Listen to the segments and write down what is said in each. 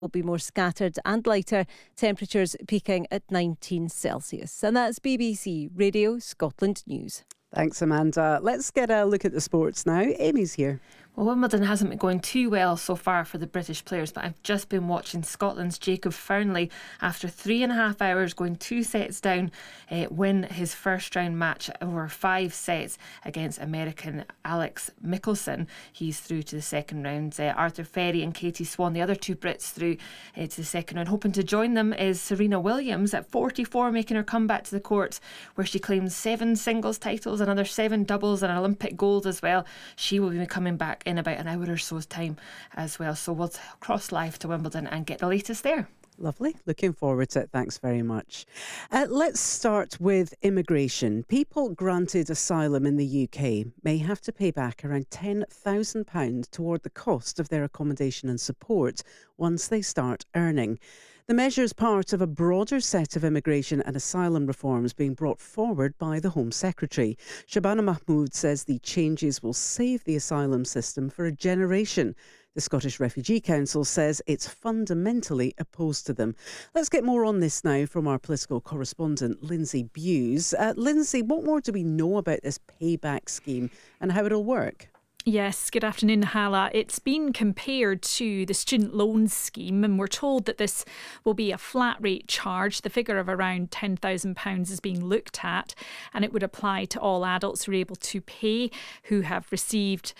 will be more scattered and lighter, temperatures peaking at 19 Celsius. And that's BBC Radio Scotland News. Thanks, Amanda. Let's get a look at the sports now. Amy's here. Well, Wimbledon hasn't been going too well so far for the British players, but I've just been watching Scotland's Jacob Fearnley, after 3.5 hours going 2 sets down, win his first round match over 5 sets against American Alex Michelsen. He's through to the second round. Arthur Ferry and Katie Swan, the other two Brits, through to the second round. Hoping to join them is Serena Williams at 44, making her comeback to the courts, where she claims 7 singles titles, another 7 doubles and Olympic gold as well. She will be coming back in about an hour or so's time as well. So we'll cross live to Wimbledon and get the latest there. Lovely. Looking forward to it. Thanks very much. Let's start with immigration. People granted asylum in the UK may have to pay back around £10,000 toward the cost of their accommodation and support once they start earning. The measure is part of a broader set of immigration and asylum reforms being brought forward by the Home Secretary. Shabana Mahmood says the changes will save the asylum system for a generation. The Scottish Refugee Council says it's fundamentally opposed to them. Let's get more on this now from our political correspondent, Lindsay Bewes. Lindsay, what more do we know about this payback scheme and how it'll work? Yes, good afternoon, Hala. It's been compared to the student loans scheme, and we're told that this will be a flat rate charge. The figure of around £10,000 is being looked at, and it would apply to all adults who are able to pay, who have received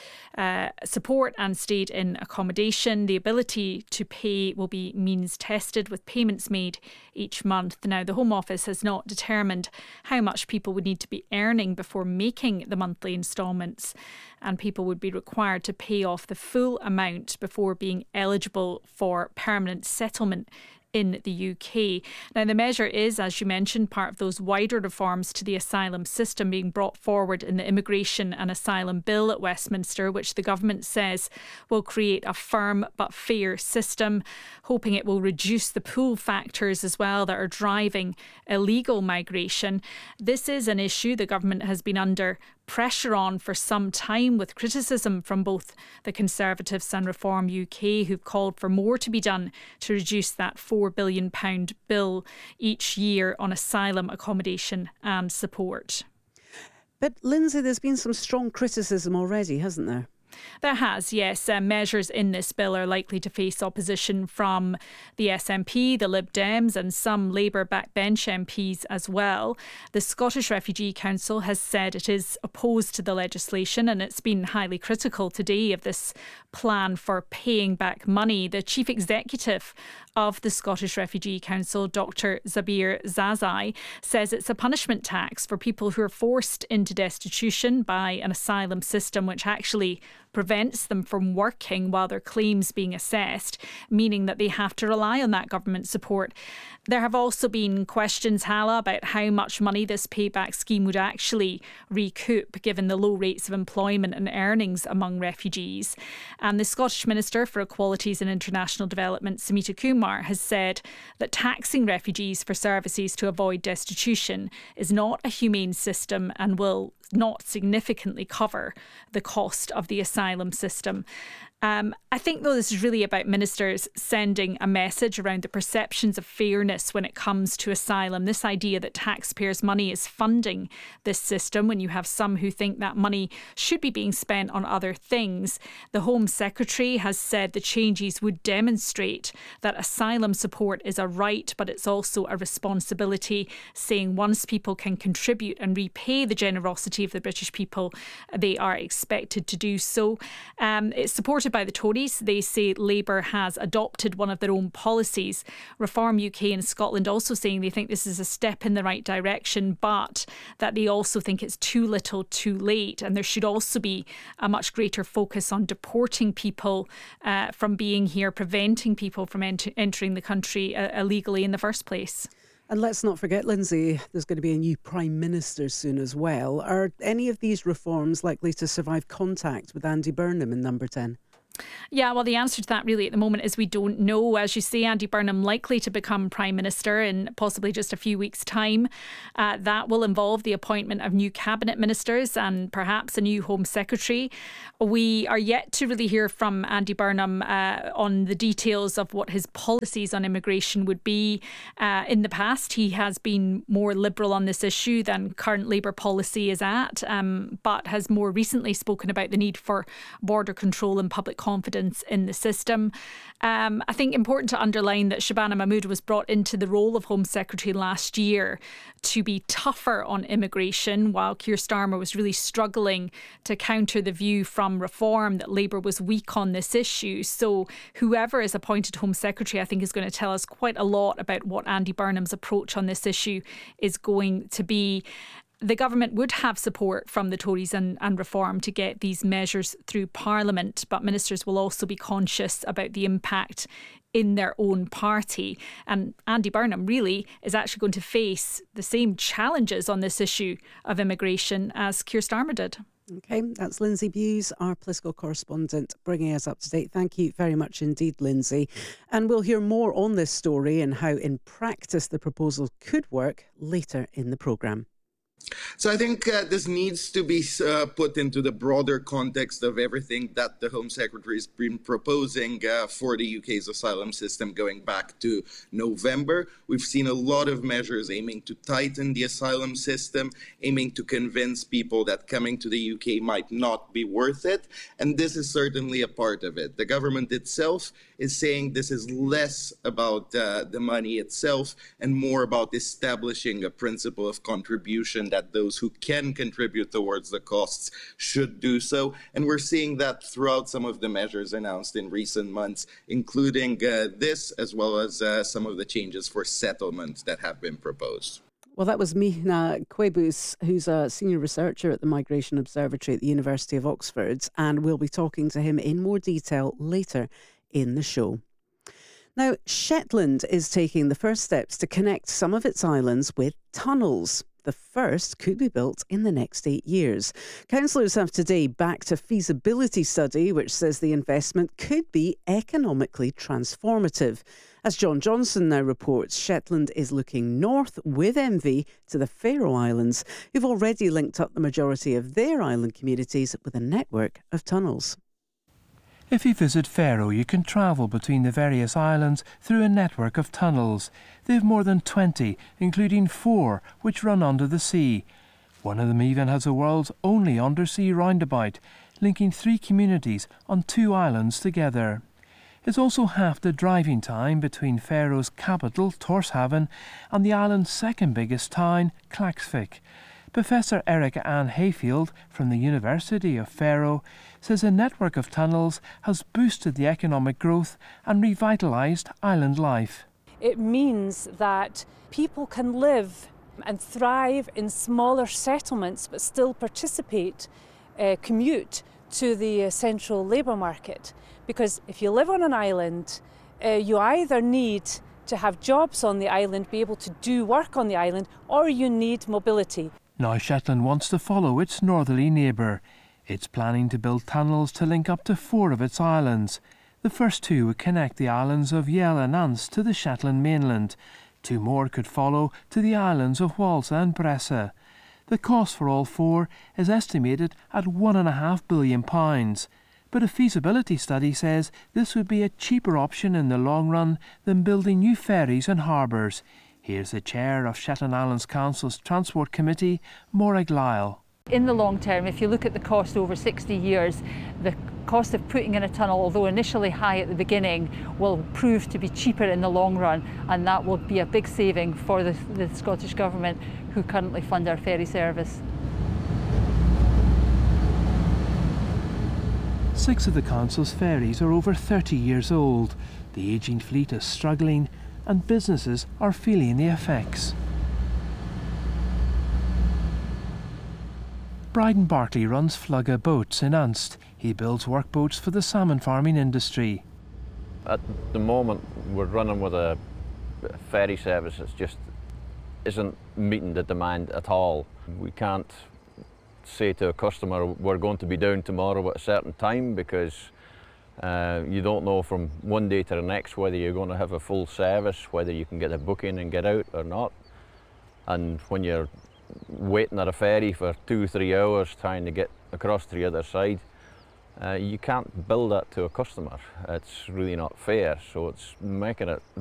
support and stayed in accommodation. The ability to pay will be means tested, with payments made each month. Now, the Home Office has not determined how much people would need to be earning before making the monthly instalments, and people would be required to pay off the full amount before being eligible for permanent settlement in the UK. Now, the measure is, as you mentioned, part of those wider reforms to the asylum system being brought forward in the Immigration and Asylum Bill at Westminster, which the government says will create a firm but fair system, hoping it will reduce the pull factors as well that are driving illegal migration. This is an issue the government has been under pressure on for some time, with criticism from both the Conservatives and Reform UK, who've called for more to be done to reduce that £4 billion bill each year on asylum, accommodation and support. But Lindsay, there's been some strong criticism already, hasn't there? There has, yes. Measures in this bill are likely to face opposition from the SNP, the Lib Dems and some Labour backbench MPs as well. The Scottish Refugee Council has said it is opposed to the legislation, and it's been highly critical today of this plan for paying back money. The Chief Executive of the Scottish Refugee Council, Dr Zabir Zazai, says it's a punishment tax for people who are forced into destitution by an asylum system which actually prevents them from working while their claims being assessed, meaning that they have to rely on that government support. There have also been questions, Hala, about how much money this payback scheme would actually recoup, given the low rates of employment and earnings among refugees. And the Scottish Minister for Equalities and International Development, Samita Kumar, has said that taxing refugees for services to avoid destitution is not a humane system and will not significantly cover the cost of the asylum system. I think, though, this is really about ministers sending a message around the perceptions of fairness when it comes to asylum. This idea that taxpayers' money is funding this system, when you have some who think that money should be being spent on other things. The Home Secretary has said the changes would demonstrate that asylum support is a right, but it's also a responsibility, saying once people can contribute and repay the generosity of the British people, they are expected to do so. It's supported by the Tories. They say Labour has adopted one of their own policies. Reform UK and Scotland also saying they think this is a step in the right direction, but that they also think it's too little too late, and there should also be a much greater focus on deporting people from being here, preventing people from entering the country illegally in the first place. And let's not forget, Lindsay, there's going to be a new Prime Minister soon as well. Are any of these reforms likely to survive contact with Andy Burnham in Number 10? Yeah, well, the answer to that really at the moment is we don't know. As you say, Andy Burnham likely to become Prime Minister in possibly just a few weeks' time. That will involve the appointment of new cabinet ministers and perhaps a new Home Secretary. We are yet to really hear from Andy Burnham on the details of what his policies on immigration would be. In the past, he has been more liberal on this issue than current Labour policy is at, but has more recently spoken about the need for border control and public confidence in the system. I think important to underline that Shabana Mahmood was brought into the role of Home Secretary last year to be tougher on immigration, while Keir Starmer was really struggling to counter the view from Reform that Labour was weak on this issue. So whoever is appointed Home Secretary, I think, is going to tell us quite a lot about what Andy Burnham's approach on this issue is going to be. The government would have support from the Tories and Reform to get these measures through Parliament, but ministers will also be conscious about the impact in their own party. And Andy Burnham really is actually going to face the same challenges on this issue of immigration as Keir Starmer did. OK, that's Lindsay Bewes, our political correspondent, bringing us up to date. Thank you very much indeed, Lindsay. And we'll hear more on this story and how in practice the proposal could work later in the programme. So I think this needs to be put into the broader context of everything that the Home Secretary has been proposing for the UK's asylum system going back to November. We've seen a lot of measures aiming to tighten the asylum system, aiming to convince people that coming to the UK might not be worth it. And this is certainly a part of it. The government itself is saying this is less about the money itself and more about establishing a principle of contribution that those who can contribute towards the costs should do so. And we're seeing that throughout some of the measures announced in recent months, including this, as well as some of the changes for settlement that have been proposed. Well, that was Mihna Quebus, who's a senior researcher at the Migration Observatory at the University of Oxford, and we'll be talking to him in more detail later in the show. Now, Shetland is taking the first steps to connect some of its islands with tunnels. The first could be built in the next 8 years. Councillors have today backed a feasibility study which says the investment could be economically transformative. As John Johnson now reports, Shetland is looking north with envy to the Faroe Islands, who've already linked up the majority of their island communities with a network of tunnels. If you visit Faroe, you can travel between the various islands through a network of tunnels. They have more than 20, including 4 which run under the sea. One of them even has the world's only undersea roundabout, linking 3 communities on 2 islands together. It's also half the driving time between Faroe's capital, Tórshavn, and the island's second biggest town, Klaksvík. Professor Erica Ann Hayfield from the University of Faroe says a network of tunnels has boosted the economic growth and revitalised island life. It means that people can live and thrive in smaller settlements but still participate, commute to the central labour market. Because if you live on an island, you either need to have jobs on the island, be able to do work on the island, or you need mobility. Now Shetland wants to follow its northerly neighbour. It's planning to build tunnels to link up to 4 of its islands. The first 2 would connect the islands of Yell and Anse to the Shetland mainland. 2 more could follow to the islands of Walsa and Bresse. The cost for all 4 is estimated at £1.5 billion. But a feasibility study says this would be a cheaper option in the long run than building new ferries and harbours. Here's the chair of Shetland Islands Council's Transport Committee, Morag Lyle. In the long term, if you look at the cost over 60 years, the cost of putting in a tunnel, although initially high at the beginning, will prove to be cheaper in the long run, and that will be a big saving for the Scottish Government, who currently fund our ferry service. 6 of the council's ferries are over 30 years old. The ageing fleet is struggling and businesses are feeling the effects. Bryden Barkley runs Flugga Boats in Unst. He builds workboats for the salmon farming industry. At the moment we're running with a ferry service that just isn't meeting the demand at all. We can't say to a customer we're going to be down tomorrow at a certain time, because You don't know from one day to the next whether you're going to have a full service, whether you can get a booking and get out or not. And when you're waiting at a ferry for 2-3 hours trying to get across to the other side, you can't bill that to a customer. It's really not fair, so it's making it